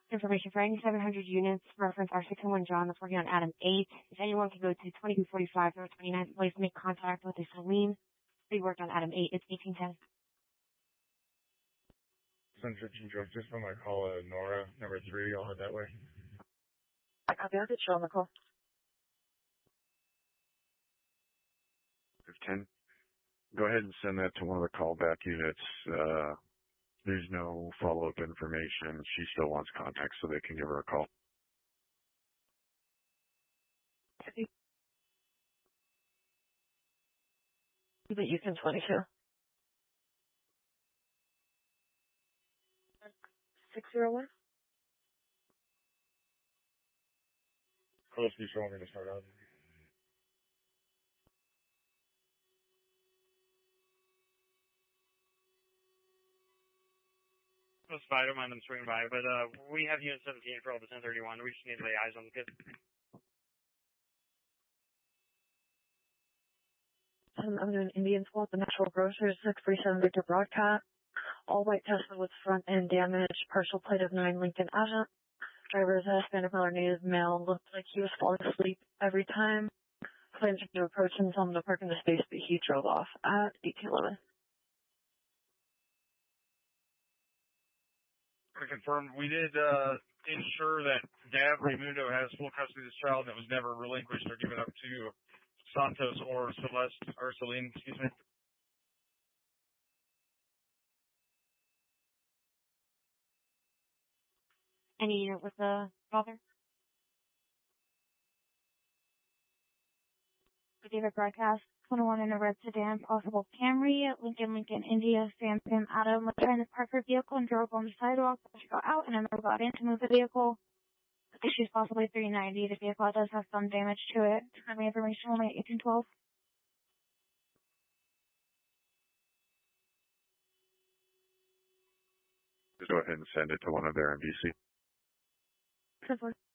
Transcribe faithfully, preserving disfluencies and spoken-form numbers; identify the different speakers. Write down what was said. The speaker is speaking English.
Speaker 1: Information for any seven hundred units, reference R six one John that's working on Adam eight. If anyone can go to twenty-two forty-five North twenty-ninth Place, make contact with a Celine. We worked on Adam eight. It's eighteen ten.
Speaker 2: Sunset Joe, just from my call, uh, Nora, number three, I'll head that way.
Speaker 3: I copy. I'll get you on the call.
Speaker 2: ten. Go ahead and send that to one of the callback units. Uh, there's no follow-up information. She still wants contact, so they can give her a call.
Speaker 3: But you can twenty-two. six zero one?
Speaker 2: Close, you showing me to start out.
Speaker 4: That's fine, I don't mind them swinging by, but uh, we have Unit seventeen for all the ten thirty-one. We just need to lay eyes on the kid.
Speaker 3: Um, I'm doing Indian Squad, the Natural Grocers, six three seven Victor Broadcast. All white Tesla with front end damage, partial plate of nine Lincoln Agent. Driver is a Hispanic or native male, looked like he was falling asleep every time. Claims to approach him, tell him to park in the space, but he drove off at eighteen eleven.
Speaker 4: To confirm, we did uh, ensure that Dad Raimundo has full custody of this child that was never relinquished or given up to Santos or Celeste, or Celine, excuse me.
Speaker 1: Any unit with the father? David Broadcast, twenty-one in a red sedan, possible Camry, Lincoln, Lincoln, India, Sam, Sam, Adam, was trying to park her vehicle and drove on the sidewalk. She got out and then got in to move the vehicle. Issues possibly three ninety. The vehicle does have some damage to it. Timely information only at eighteen twelve.
Speaker 2: Just go ahead and send it to one of their N B C.
Speaker 3: ten four.